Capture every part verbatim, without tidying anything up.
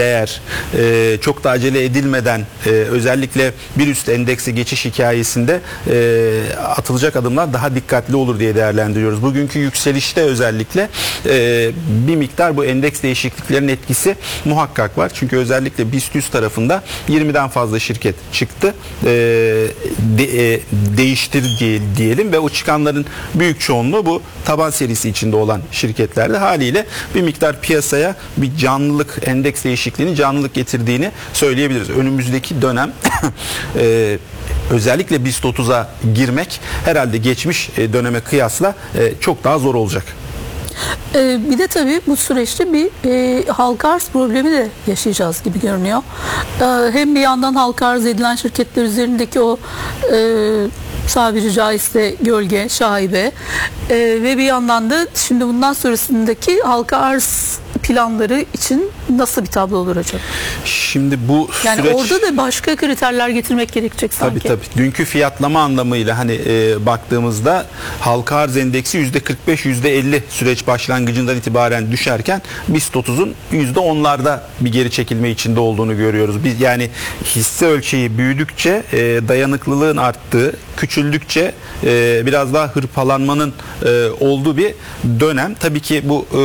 değer, e, çok da acele edilmeden e, özellikle bir üst endekse geçiş hikayesinde e, atılacak adımlar daha dikkatli olur diye değerlendiriyoruz. Bugünkü yükselişte özellikle e, bir miktar bu endeks değişikliklerinin etkisi muhakkak var. Çünkü özellikle BIST yüz tarafında yirmiden fazla şirket çıktı. E, de, e, değiştir diye, diyelim ve o çıkanların büyük çoğunluğu bu taban serisi içinde olan şirketlerde, haliyle bir miktar piyasaya bir canlılık, endeks değişikliğinin canlılık getirdiğini söyleyebiliriz. Önümüzdeki dönem e, özellikle BIST otuza girmek herhalde geçmiş döneme kıyasla e, çok daha zor olacak. Ee, bir de tabii bu süreçte bir e, halka arz problemi de yaşayacağız gibi görünüyor. Ee, hem bir yandan halka arz edilen şirketler üzerindeki o e, tabiri caizse gölge, şaibe e, ve bir yandan da şimdi bundan sonrasındaki halka arz planları için nasıl bir tablo olur acaba? Şimdi bu yani süreç... orada da başka kriterler getirmek gerekecek sanki. Tabii tabii. Dünkü fiyatlama anlamıyla hani e, baktığımızda halka arz endeksi yüzde kırk beş yüzde elli süreç başlangıcından itibaren düşerken BIST otuzun yüzde onlarda bir geri çekilme içinde olduğunu görüyoruz. Biz yani hisse ölçeği büyüdükçe e, dayanıklılığın arttığı, küçüldükçe e, biraz daha hırpalanmanın e, olduğu bir dönem. Tabii ki bu e,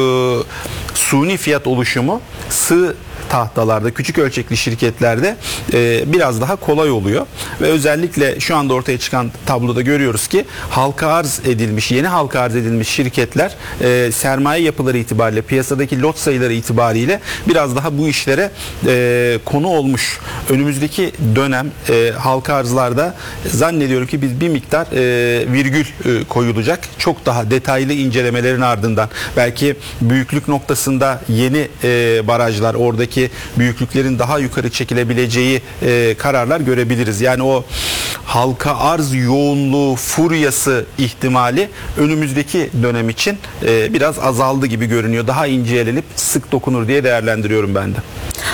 suni fiyat oluşumu sığ tahtalarda, küçük ölçekli şirketlerde e, biraz daha kolay oluyor ve özellikle şu anda ortaya çıkan tabloda görüyoruz ki halka arz edilmiş, yeni halka arz edilmiş şirketler e, sermaye yapıları itibariyle, piyasadaki lot sayıları itibariyle biraz daha bu işlere e, konu olmuş. Önümüzdeki dönem e, halka arzlarda zannediyorum ki biz bir miktar e, virgül e, koyulacak. Çok daha detaylı incelemelerin ardından belki büyüklük noktasında yeni e, barajlar, oradaki büyüklüklerin daha yukarı çekilebileceği e, kararlar görebiliriz. Yani o halka arz yoğunluğu, furyası ihtimali önümüzdeki dönem için e, biraz azaldı gibi görünüyor. Daha incelenip sık dokunur diye değerlendiriyorum ben de.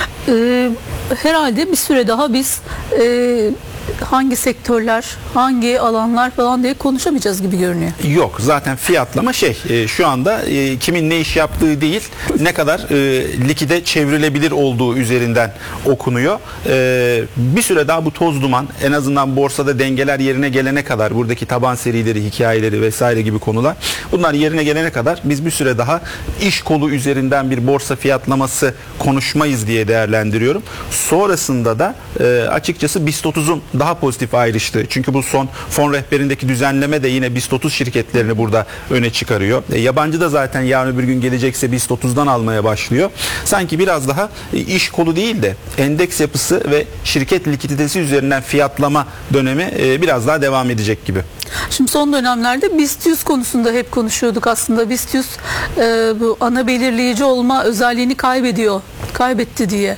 Ee, herhalde bir süre daha biz e, hangi sektörler, hangi alanlar falan diye konuşamayacağız gibi görünüyor. Yok, zaten fiyatlama şey e, şu anda e, kimin ne iş yaptığı değil, ne kadar e, likide çevrilebilir olduğu üzerinden okunuyor. E, bir süre daha bu toz duman, en azından borsada dengeler yerine gelene kadar, buradaki taban serileri, hikayeleri vesaire gibi konular, bunlar yerine gelene kadar biz bir süre daha iş kolu üzerinden bir borsa fiyatlaması konuşmayız diye değerlendiriyorum. Sonrasında da e, açıkçası BIST otuzun daha pozitif ayrıştı. Çünkü bu son fon rehberindeki düzenleme de yine BIST otuz şirketlerini burada öne çıkarıyor. E, yabancı da zaten yarın öbür gün gelecekse BIST otuzdan almaya başlıyor. Sanki biraz daha e, iş kolu değil de endeks yapısı ve şirket likiditesi üzerinden fiyatlama dönemi e, biraz daha devam edecek gibi. Şimdi son dönemlerde BIST yüz konusunda hep konuşuyorduk aslında. BIST yüz e, bu ana belirleyici olma özelliğini kaybediyor, kaybetti diye.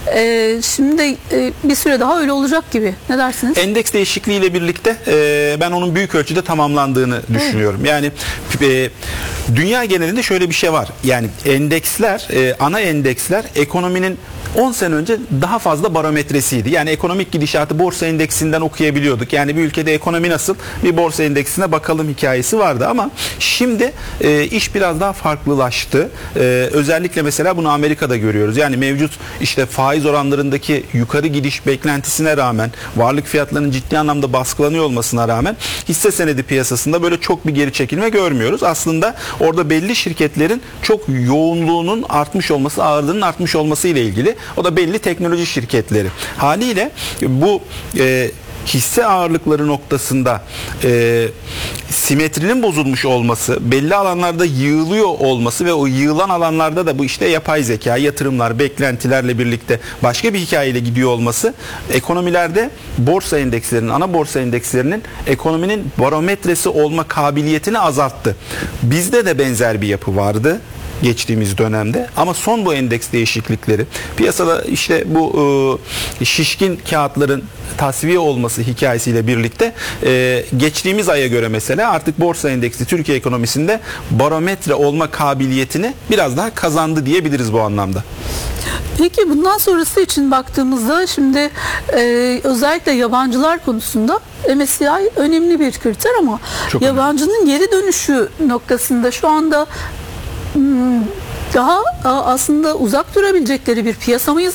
E, şimdi e, bir süre daha öyle olacak gibi. Ne dersiniz? Endeks değişikliğiyle birlikte e, ben onun büyük ölçüde tamamlandığını düşünüyorum. Evet. Yani e, dünya genelinde şöyle bir şey var. Yani endeksler, e, ana endeksler ekonominin on sene önce daha fazla barometresiydi. Yani ekonomik gidişatı borsa endeksinden okuyabiliyorduk. Yani bir ülkede ekonomi nasıl, bir borsa endeksine bakalım hikayesi vardı ama şimdi e, iş biraz daha farklılaştı. E, özellikle mesela bunu Amerika'da görüyoruz. Yani mevcut işte faiz oranlarındaki yukarı gidiş beklentisine rağmen, varlık fiyatlarının ciddi anlamda baskılanıyor olmasına rağmen hisse senedi piyasasında böyle çok bir geri çekilme görmüyoruz. Aslında orada belli şirketlerin çok yoğunluğunun artmış olması, ağırlığının artmış olması ile ilgili. O da belli teknoloji şirketleri. Haliyle bu e, hisse ağırlıkları noktasında e, simetrinin bozulmuş olması, belli alanlarda yığılıyor olması ve o yığılan alanlarda da bu işte yapay zeka, yatırımlar, beklentilerle birlikte başka bir hikayeyle gidiyor olması ekonomilerde borsa endekslerinin, ana borsa endekslerinin ekonominin barometresi olma kabiliyetini azalttı. Bizde de benzer bir yapı vardı geçtiğimiz dönemde ama son bu endeks değişiklikleri, piyasada işte bu e, şişkin kağıtların tasfiye olması hikayesiyle birlikte e, geçtiğimiz aya göre mesela artık borsa endeksi Türkiye ekonomisinde barometre olma kabiliyetini biraz daha kazandı diyebiliriz bu anlamda. Peki bundan sonrası için baktığımızda şimdi e, özellikle yabancılar konusunda M S C I önemli bir kriter ama çok yabancının önemli. Geri dönüşü noktasında şu anda daha aslında uzak durabilecekleri bir piyasa mıyız